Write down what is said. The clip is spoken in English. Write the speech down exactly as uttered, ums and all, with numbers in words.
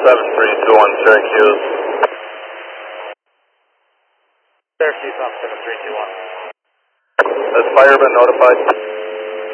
seven three two one Syracuse. Syracuse, Fox seven three two one. Has fire been notified?